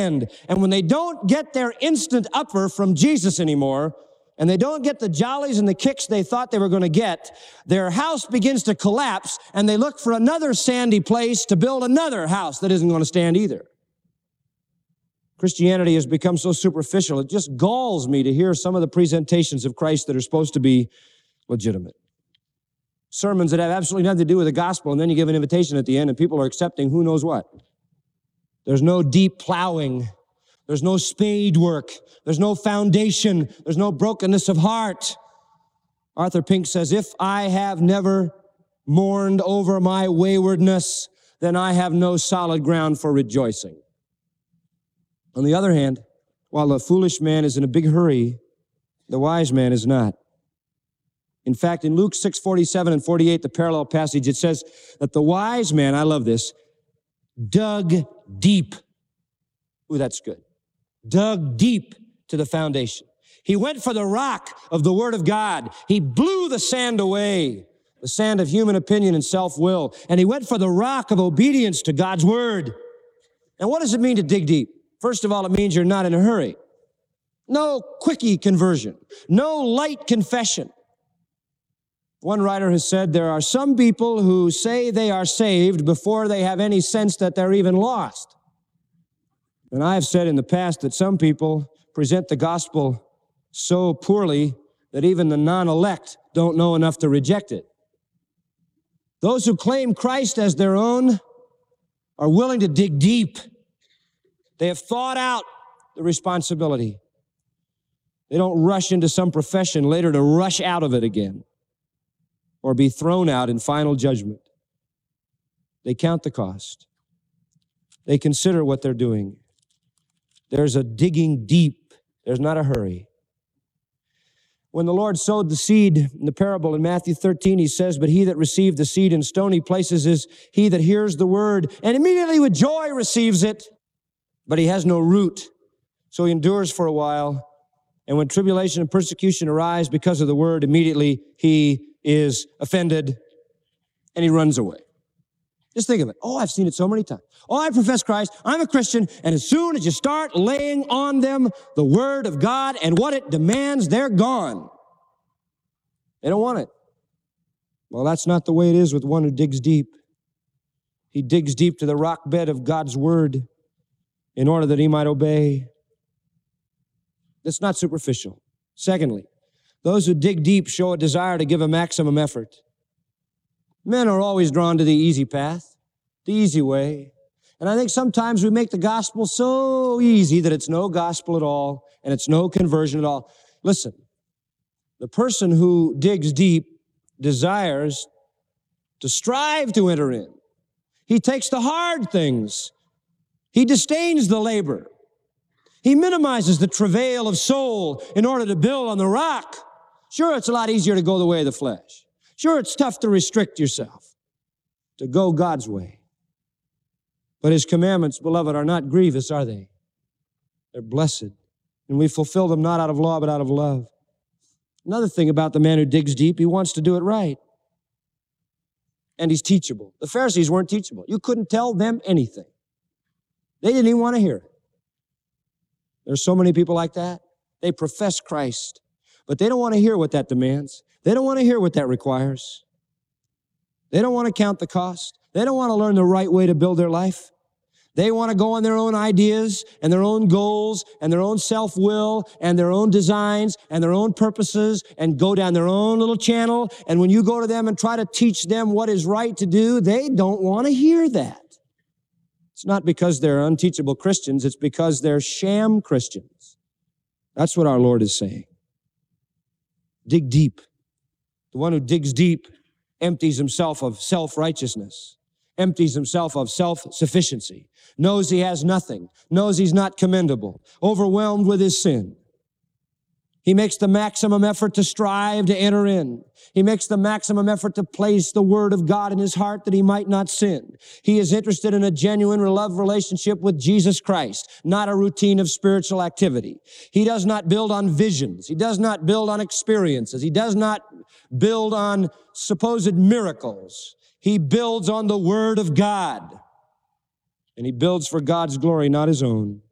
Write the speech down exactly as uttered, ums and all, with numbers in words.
stand. And when they don't get their instant upper from Jesus anymore, and they don't get the jollies and the kicks they thought they were going to get, their house begins to collapse, and they look for another sandy place to build another house that isn't going to stand either. Christianity has become so superficial, it just galls me to hear some of the presentations of Christ that are supposed to be legitimate. Sermons that have absolutely nothing to do with the gospel, and then you give an invitation at the end, and people are accepting who knows what. There's no deep plowing. There's no spade work. There's no foundation. There's no brokenness of heart. Arthur Pink says, if I have never mourned over my waywardness, then I have no solid ground for rejoicing. On the other hand, while the foolish man is in a big hurry, the wise man is not. In fact, in Luke six forty-seven and forty-eight, the parallel passage, it says that the wise man, I love this, dug deep. Ooh, that's good. Dug deep to the foundation. He went for the rock of the Word of God. He blew the sand away, the sand of human opinion and self-will, and he went for the rock of obedience to God's Word. And what does it mean to dig deep? First of all, it means you're not in a hurry. No quickie conversion. No light confession. One writer has said there are some people who say they are saved before they have any sense that they're even lost. And I have said in the past that some people present the gospel so poorly that even the non-elect don't know enough to reject it. Those who claim Christ as their own are willing to dig deep. They have thought out the responsibility. They don't rush into some profession later to rush out of it again or be thrown out in final judgment. They count the cost. They consider what they're doing. There's a digging deep. There's not a hurry. When the Lord sowed the seed in the parable in Matthew thirteen, he says, but he that received the seed in stony places is he that hears the word and immediately with joy receives it, but he has no root. So he endures for a while. And when tribulation and persecution arise because of the word, immediately he is offended and he runs away. Just think of it. Oh, I've seen it so many times. Oh, I profess Christ. I'm a Christian. And as soon as you start laying on them the word of God and what it demands, they're gone. They don't want it. Well, that's not the way it is with one who digs deep. He digs deep to the rock bed of God's word in order that he might obey. That's not superficial. Secondly, those who dig deep show a desire to give a maximum effort. Men are always drawn to the easy path, the easy way. And I think sometimes we make the gospel so easy that it's no gospel at all and it's no conversion at all. Listen, the person who digs deep desires to strive to enter in. He takes the hard things. He disdains the labor. He minimizes the travail of soul in order to build on the rock. Sure, it's a lot easier to go the way of the flesh. Sure, it's tough to restrict yourself, to go God's way. But his commandments, beloved, are not grievous, are they? They're blessed. And we fulfill them not out of law, but out of love. Another thing about the man who digs deep, he wants to do it right. And he's teachable. The Pharisees weren't teachable. You couldn't tell them anything. They didn't even want to hear it. There's so many people like that. They profess Christ, but they don't want to hear what that demands. They don't want to hear what that requires. They don't want to count the cost. They don't want to learn the right way to build their life. They want to go on their own ideas and their own goals and their own self-will and their own designs and their own purposes and go down their own little channel. And when you go to them and try to teach them what is right to do, they don't want to hear that. It's not because they're unteachable Christians. It's because they're sham Christians. That's what our Lord is saying. Dig deep. The one who digs deep empties himself of self-righteousness, empties himself of self-sufficiency, knows he has nothing, knows he's not commendable, overwhelmed with his sin. He makes the maximum effort to strive to enter in. He makes the maximum effort to place the word of God in his heart that he might not sin. He is interested in a genuine love relationship with Jesus Christ, not a routine of spiritual activity. He does not build on visions. He does not build on experiences. He does not build on supposed miracles. He builds on the word of God. And he builds for God's glory, not his own.